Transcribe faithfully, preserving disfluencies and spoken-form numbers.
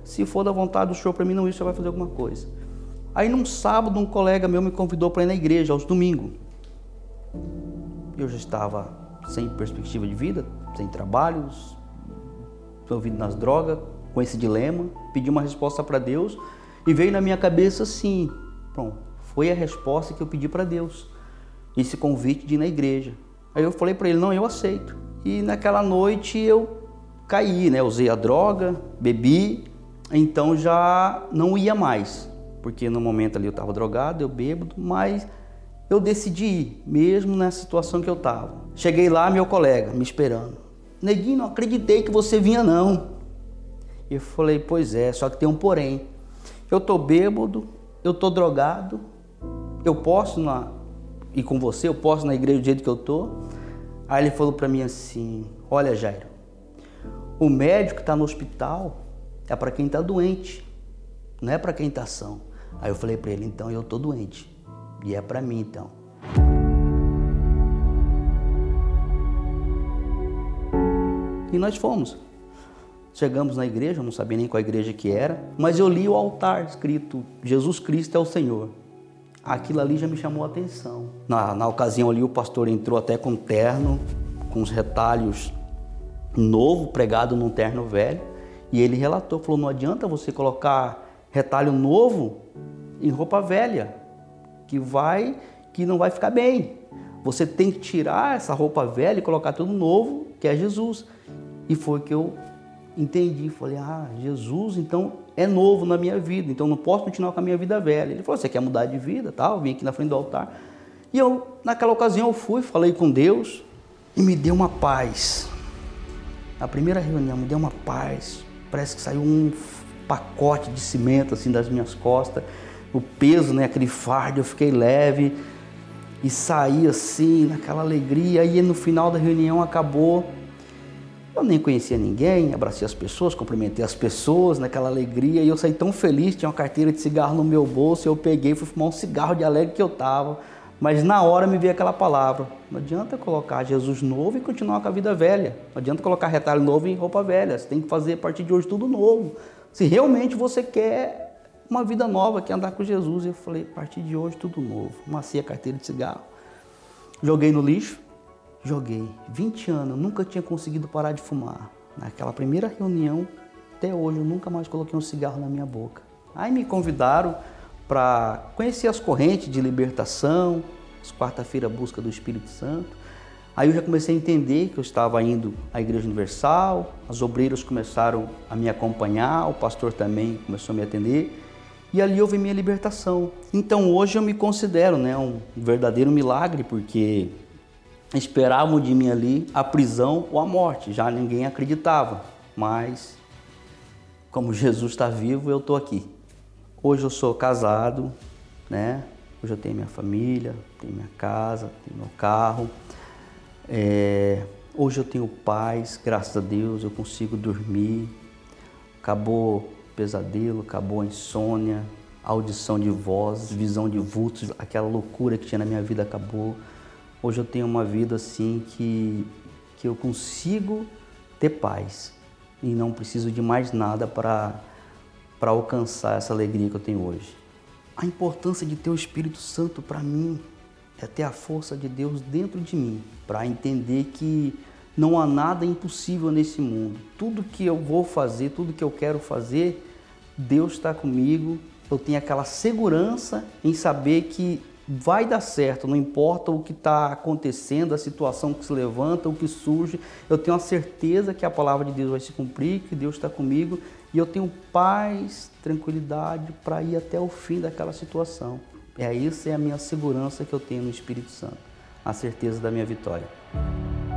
se for da vontade do Senhor para mim não ir, o Senhor vai fazer alguma coisa. Aí num sábado um colega meu me convidou para ir na igreja aos domingos. Eu já estava sem perspectiva de vida, sem trabalhos, envolvido nas drogas, com esse dilema, pedi uma resposta para Deus e veio na minha cabeça assim, pronto, foi a resposta que eu pedi para Deus, esse convite de ir na igreja. Aí eu falei para ele, não, eu aceito. E naquela noite eu caí, né? Usei a droga, bebi, então já não ia mais, porque no momento ali eu estava drogado, eu bêbado, mas eu decidi ir, mesmo nessa situação que eu estava. Cheguei lá, meu colega me esperando. Neguinho, não acreditei que você vinha não. Eu falei, pois é, só que tem um porém. Eu tô bêbado, eu tô drogado, eu posso na, ir com você, eu posso ir na igreja do jeito que eu tô. Aí ele falou para mim assim, olha Jairo, o médico que está no hospital é para quem está doente, não é para quem está são. Aí eu falei para ele, então eu tô doente, e é para mim então. E nós fomos. Chegamos na igreja, eu não sabia nem qual igreja que era, mas eu li o altar escrito, Jesus Cristo é o Senhor. Aquilo ali já me chamou a atenção. Na, na ocasião ali o pastor entrou até com terno, com os retalhos novo, pregado num terno velho, e ele relatou, falou, não adianta você colocar retalho novo em roupa velha, que, vai, que não vai ficar bem. Você tem que tirar essa roupa velha e colocar tudo novo, que é Jesus. E foi que eu entendi, falei, ah, Jesus então é novo na minha vida, então não posso continuar com a minha vida velha. Ele falou, você quer mudar de vida? Tal? Eu vim aqui na frente do altar. E eu, naquela ocasião, eu fui, falei com Deus e me deu uma paz. Na primeira reunião, me deu uma paz. Parece que saiu um pacote de cimento assim das minhas costas. O peso, né, aquele fardo, eu fiquei leve e saí assim, naquela alegria. E no final da reunião acabou. Eu nem conhecia ninguém, abracei as pessoas, cumprimentei as pessoas naquela alegria e eu saí tão feliz, tinha uma carteira de cigarro no meu bolso, eu peguei e fui fumar um cigarro de alegre que eu estava, mas na hora me veio aquela palavra, não adianta colocar Jesus novo e continuar com a vida velha, não adianta colocar retalho novo em roupa velha, você tem que fazer a partir de hoje tudo novo, se realmente você quer uma vida nova, quer andar com Jesus. Eu falei, a partir de hoje tudo novo, amassei a carteira de cigarro, joguei no lixo, Joguei. vinte anos, eu nunca tinha conseguido parar de fumar. Naquela primeira reunião, até hoje, eu nunca mais coloquei um cigarro na minha boca. Aí me convidaram para conhecer as correntes de libertação, as quarta-feira busca do Espírito Santo. Aí eu já comecei a entender que eu estava indo à Igreja Universal, as obreiras começaram a me acompanhar, o pastor também começou a me atender. E ali houve minha libertação. Então hoje eu me considero, né, um verdadeiro milagre, porque esperavam de mim ali a prisão ou a morte, já ninguém acreditava, mas como Jesus está vivo, eu estou aqui. Hoje eu sou casado, né? Hoje eu tenho minha família, tenho minha casa, tenho meu carro, é... hoje eu tenho paz, graças a Deus, eu consigo dormir, acabou o pesadelo, acabou a insônia, audição de voz, visão de vultos, aquela loucura que tinha na minha vida acabou. Hoje eu tenho uma vida assim que, que eu consigo ter paz e não preciso de mais nada para para alcançar essa alegria que eu tenho hoje. A importância de ter o Espírito Santo para mim é ter a força de Deus dentro de mim, para entender que não há nada impossível nesse mundo. Tudo que eu vou fazer, tudo que eu quero fazer, Deus está comigo. Eu tenho aquela segurança em saber que vai dar certo, não importa o que está acontecendo, a situação que se levanta, o que surge, eu tenho a certeza que a palavra de Deus vai se cumprir, que Deus está comigo e eu tenho paz, tranquilidade para ir até o fim daquela situação. É isso, é a minha segurança que eu tenho no Espírito Santo, a certeza da minha vitória.